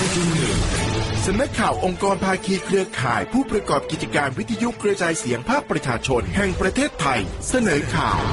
สำนักข่าวองค์กรภาคีเครือข่ายผู้ประกอบกิจการวิทยุกระจายเสียงภาคประชาชนแห่งประเทศไทยเสนอข่าว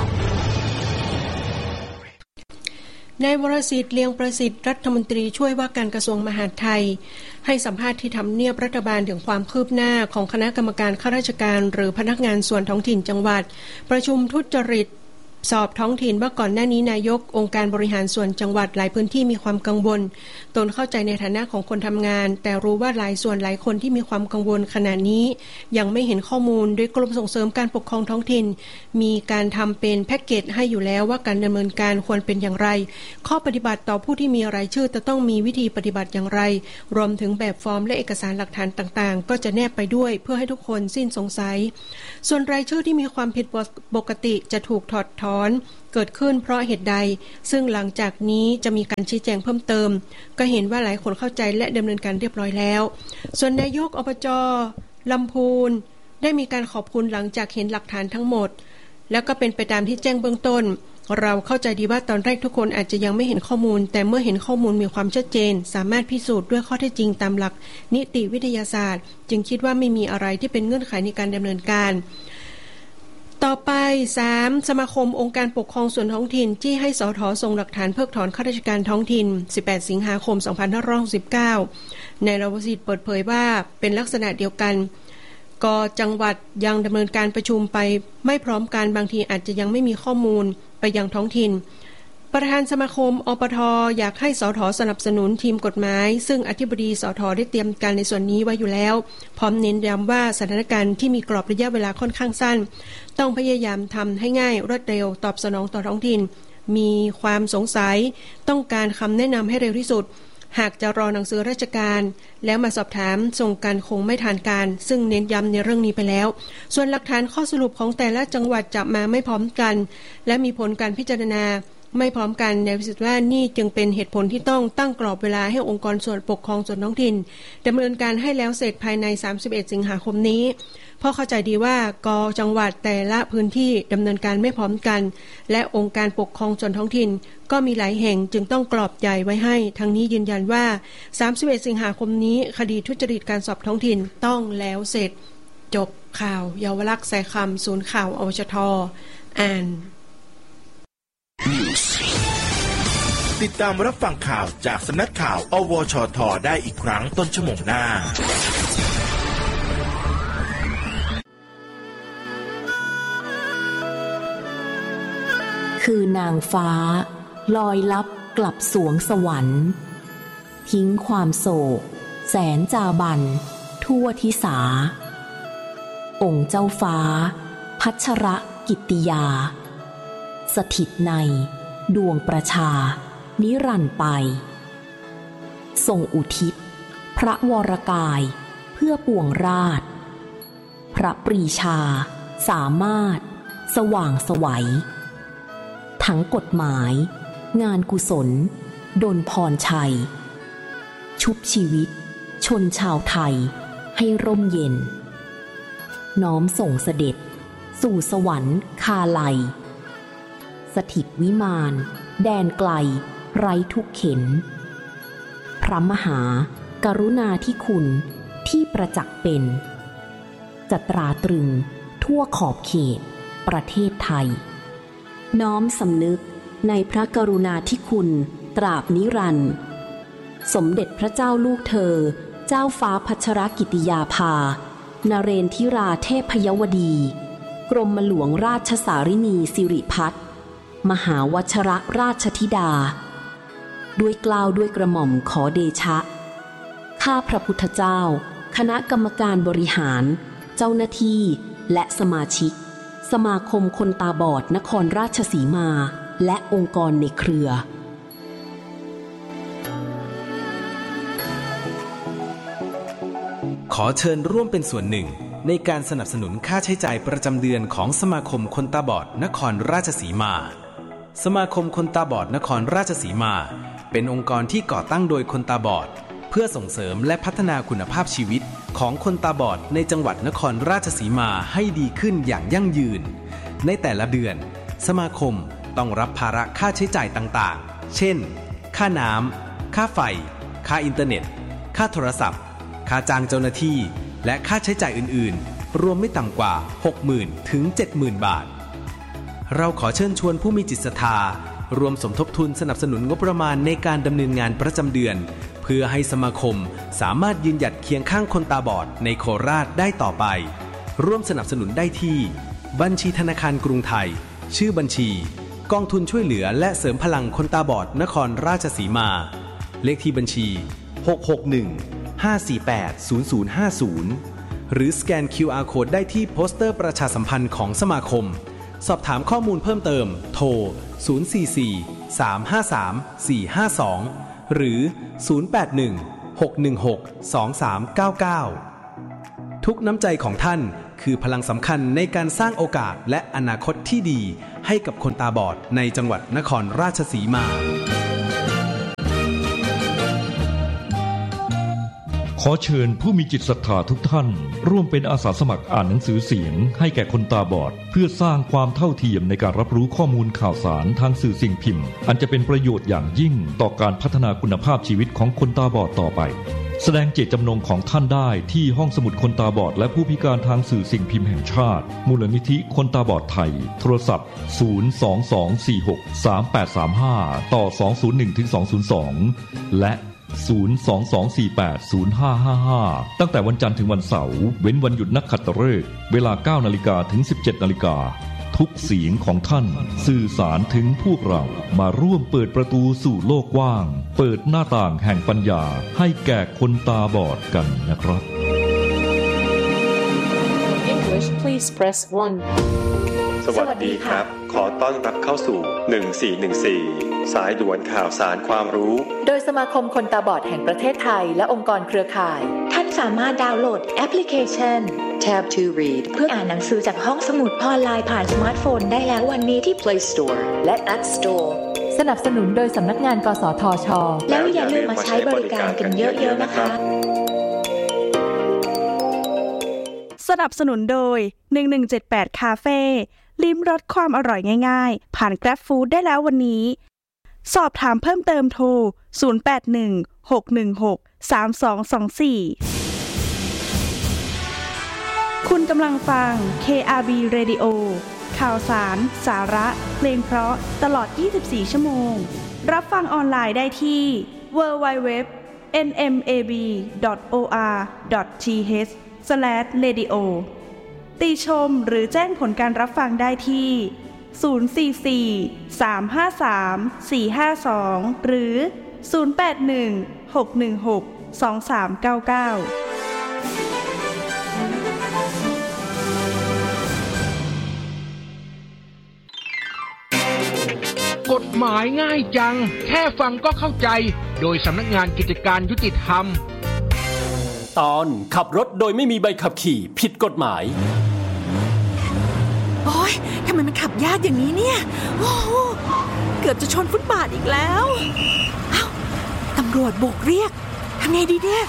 นายวรศิษฐ์ เลียงประสิทธิ์รัฐมนตรีช่วยว่าการกระทรวงมหาดไทยให้สัมภาษณ์ที่ทำเนียบรัฐบาลถึงความคืบหน้าของคณะกรรมการข้าราชการหรือพนักงานส่วนท้องถิ่นจังหวัดประชุมทุจริตสอบท้องถิ่นว่าก่อนหน้านี้นายกองค์การบริหารส่วนจังหวัดหลายพื้นที่มีความกังวลตนเข้าใจในฐานะของคนทำงานแต่รู้ว่าหลายส่วนหลายคนที่มีความกังวลขณะนี้ยังไม่เห็นข้อมูลโดยกรมส่งเสริมการปกครองท้องถิ่นมีการทำเป็นแพ็กเกจให้อยู่แล้วว่าการดำเนินการควรเป็นอย่างไรข้อปฏิบัติต่อผู้ที่มีรายชื่อจะต้องมีวิธีปฏิบัติอย่างไรรวมถึงแบบฟอร์มและเอกสารหลักฐานต่างๆก็จะแนบไปด้วยเพื่อให้ทุกคนสิ้นสงสัยส่วนรายชื่อที่มีความผิดปกติจะถูกถอดถอนเกิดขึ้นเพราะเหตุใดซึ่งหลังจากนี้จะมีการชี้แจงเพิ่มเติมก็เห็นว่าหลายคนเข้าใจและดำเนินการเรียบร้อยแล้วส่วนนายกอบจ.ลำพูนได้มีการขอบคุณหลังจากเห็นหลักฐานทั้งหมดแล้วก็เป็นไปตามที่แจ้งเบื้องต้นเราเข้าใจดีว่าตอนแรกทุกคนอาจจะยังไม่เห็นข้อมูลแต่เมื่อเห็นข้อมูลมีความชัดเจนสามารถพิสูจน์ด้วยข้อเท็จจริงตามหลักนิติวิทยาศาสตร์จึงคิดว่าไม่มีอะไรที่เป็นเงื่อนไขในการดำเนินการต่อไป 3. สมาคมองค์การปกครองส่วนท้องถิ่นจี้ให้สท.ส่งหลักฐานเพิกถอนข้าราชการท้องถิ่น18 สิงหาคม 2569ในรวสิทธิ์เปิดเผยว่าเป็นลักษณะเดียวกันก.จังหวัดยังดำเนินการประชุมไปไม่พร้อมกันบางทีอาจจะยังไม่มีข้อมูลไปยังท้องถิ่นประธานสมาคมอปท.อยากให้สท.สนับสนุนทีมกฎหมายซึ่งอธิบดีสท.ได้เตรียมการในส่วนนี้ไว้อยู่แล้วพร้อมเน้นย้ำว่าสถานการณ์ที่มีกรอบระยะเวลาค่อนข้างสั้นต้องพยายามทำให้ง่ายรวดเร็วตอบสนองต่อท้องถิ่นมีความสงสัยต้องการคำแนะนำให้เร็วที่สุดหากจะรอหนังสือราชการแล้วมาสอบถามส่งกันคงไม่ทันการซึ่งเน้นย้ำในเรื่องนี้ไปแล้วส่วนหลักฐานข้อสรุปของแต่ละจังหวัดจะมาไม่พร้อมกันและมีผลการพิจารณาไม่พร้อมกันในวิสุทธิว่านี่จึงเป็นเหตุผลที่ต้องตั้งกรอบเวลาให้องค์กรส่วนปกครองส่วนท้องถิ่นดำเนินการให้แล้วเสร็จภายใน31 สิงหาคมนี้เพราะเข้าใจดีว่ากจังหวัดแต่ละพื้นที่ดำเนินการไม่พร้อมกันและองค์การปกครองส่วนท้องถิ่นก็มีหลายแห่งจึงต้องกรอบใหญ่ไว้ให้ทั้งนี้ยืนยันว่า31 สิงหาคมนี้คดีทุจริตการสอบท้องถิ่นต้องแล้วเสร็จจบข่าวเยาวลักษณ์สายคำศูนย์ข่าวอวชท.อ่านติดตามรับฟังข่าวจากสำนักข่าวอวชท.ได้อีกครั้งต้นชั่วโมงหน้าคือนางฟ้าลอยลับกลับสวงสวรรค์ทิ้งความโศกแสนจาบันทั่วทิสาองค์เจ้าฟ้าพัชรกิตติยาสถิตในดวงประชานิรันดร์ไปทรงอุทิศพระวรกายเพื่อปวงราชพระปรีชาสามารถสว่างไสวทั้งกฎหมายงานกุศลดลพรชัยชุบชีวิตชนชาวไทยให้ร่มเย็นน้อมส่งเสด็จสู่สวรรค์คาลัยสถิตวิมานแดนไกลไร้ทุกเข็ญพระมหากรุณาธิคุณที่ประจักษ์เป็นจะตราตรึงทั่วขอบเขตประเทศไทยน้อมสำนึกในพระกรุณาธิคุณตราบนิรันดร์สมเด็จพระเจ้าลูกเธอเจ้าฟ้าพัชรกิติยาภานเรนทิราเทพยวดีกรมหลวงราชสารินีสิริพัฒน์มหาวชรราชธิดาด้วยเกล้าด้วยกระหม่อมขอเดชะข้าพระพุทธเจ้าคณะกรรมการบริหารเจ้าหน้าที่และสมาชิกสมาคมคนตาบอดนครราชสีมาและองค์กรในเครือขอเชิญร่วมเป็นส่วนหนึ่งในการสนับสนุนค่าใช้จ่ายประจำเดือนของสมาคมคนตาบอดนครราชสีมาสมาคมคนตาบอดนครราชสีมาเป็นองค์กรที่ก่อตั้งโดยคนตาบอดเพื่อส่งเสริมและพัฒนาคุณภาพชีวิตของคนตาบอดในจังหวัดนครราชสีมาให้ดีขึ้นอย่างยั่งยืนในแต่ละเดือนสมาคมต้องรับภาระค่าใช้จ่ายต่างๆเช่นค่าน้ำค่าไฟค่าอินเทอร์เน็ตค่าโทรศัพท์ค่าจ้างเจ้าหน้าที่และค่าใช้จ่ายอื่นๆรวมไม่ต่ำกว่า 60,000 ถึง 70,000 บาทเราขอเชิญชวนผู้มีจิตศรัทธารวมสมทบทุนสนับสนุนงบประมาณในการดำเนินงานประจำเดือนเพื่อให้สมาคมสามารถยืนหยัดเคียงข้างคนตาบอดในโคราชได้ต่อไปร่วมสนับสนุนได้ที่บัญชีธนาคารกรุงไทยชื่อบัญชีกองทุนช่วยเหลือและเสริมพลังคนตาบอดนครราชสีมาเลขที่บัญชี661-548-0050หรือสแกน QR Code ได้ที่โปสเตอร์ประชาสัมพันธ์ของสมาคมสอบถามข้อมูลเพิ่มเติมโทร044-353-452หรือ081-616-2399ทุกน้ำใจของท่านคือพลังสำคัญในการสร้างโอกาสและอนาคตที่ดีให้กับคนตาบอดในจังหวัดนครราชสีมาขอเชิญผู้มีจิตศรัทธาทุกท่านร่วมเป็นอาสาสมัครอ่านหนังสือเสียงให้แก่คนตาบอดเพื่อสร้างความเท่าเทียมในการรับรู้ข้อมูลข่าวสารทางสื่อสิ่งพิมพ์อันจะเป็นประโยชน์อย่างยิ่งต่อการพัฒนาคุณภาพชีวิตของคนตาบอดต่อไปแสดงเจตจำนงของท่านได้ที่ห้องสมุดคนตาบอดและผู้พิการทางสื่อสิ่งพิมพ์แห่งชาติมูลนิธิคนตาบอดไทยโทรศัพท์022463835ต่อ201-202และ022480555ตั้งแต่วันจันทร์ถึงวันเสาร์เว้นวันหยุดนักขัตฤกษ์เวลา 9:00 นถึง 17:00 นทุกเสียงของท่านสื่อสารถึงพวกเรามาร่วมเปิดประตูสู่โลกกว้างเปิดหน้าต่างแห่งปัญญาให้แก่คนตาบอดกันนะครับ English please press 1 สวัสดีครับขอต้อนรับเข้าสู่1414สายด่วนข่าวสารความรู้โดยสมาคมคนตาบอดแห่งประเทศไทยและองค์กรเครือข่ายท่านสามารถดาวน์โหลดแอปพลิเคชัน Tab to Read เพื่ออ่านหนังสือจากห้องสมุดออนไลน์ผ่านสมาร์ทโฟนได้แล้ววันนี้ที่ Play Store และ App Store สนับสนุนโดยสำนักงานกสทช.แล้วอย่าลืมมาใช้บริการกันเยอะๆนะคะสนับสนุนโดย1178คาเฟ่ลิ้มรสความอร่อยง่ายๆผ่าน Grab Food ได้แล้ววันนี้สอบถามเพิ่มเติมโทร0816163224คุณกำลังฟัง KRB Radio ข่าวสารสาระเพลงเพราะตลอด24ชั่วโมงรับฟังออนไลน์ได้ที่ www.nmab.or.th/radio ติชมหรือแจ้งผลการรับฟังได้ที่044-353-452หรือ081-616-2399 กฎหมายง่ายจังแค่ฟังก็เข้าใจโดยสำนักงานกิจการยุติธรรมตอนขับรถโดยไม่มีใบขับขี่ผิดกฎหมายโอ๊ยทำไมมันขับยากอย่างนี้เนี่ยโอ้เกือบจะชนฟุตบาทอีกแล้วเอ้าตำรวจโบกเรียกทำไงดีเนี่ย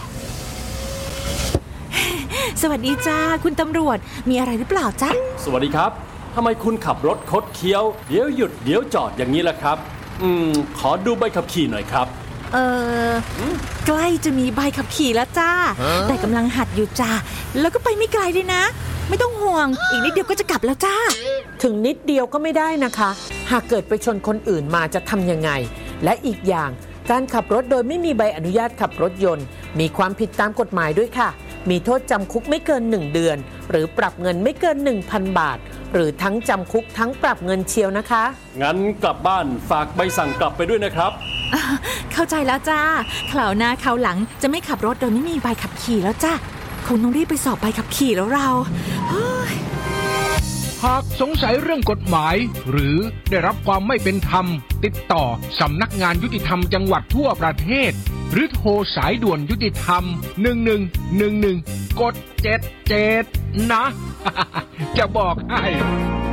สวัสดีจ้าคุณตำรวจมีอะไรหรือเปล่าจ๊ะสวัสดีครับทำไมคุณขับรถคดเคี้ยวเดี๋ยวหยุดเดี๋ยวจอดอย่างนี้ล่ะครับขอดูใบขับขี่หน่อยครับใกล้จะมีใบขับขี่แล้วจ้าแต่กำลังหัดอยู่จ้าแล้วก็ไปไม่ไกลเลยนะไม่ต้องห่วงอีกนิดเดียวก็จะกลับแล้วจ้าถึงนิดเดียวก็ไม่ได้นะคะหากเกิดไปชนคนอื่นมาจะทำยังไงและอีกอย่างการขับรถโดยไม่มีใบอนุญาตขับรถยนต์มีความผิดตามกฎหมายด้วยค่ะมีโทษจำคุกไม่เกิน1เดือนหรือปรับเงินไม่เกิน 1,000 บาทหรือทั้งจำคุกทั้งปรับเงินเชียวนะคะงั้นกลับบ้านฝากใบสั่งกลับไปด้วยนะครับเข้าใจแล้วจ้าคราวหน้าคราวหลังจะไม่ขับรถโดยไม่มีใบขับขี่แล้วจ้าคงต้องรีบไปสอบใบขับขี่แล้วเราหากสงสัยเรื่องกฎหมายหรือได้รับความไม่เป็นธรรมติดต่อสำนักงานยุติธรรมจังหวัดทั่วประเทศหรือโทรสายด่วนยุติธรรม1111กด77นะ จะบอกให้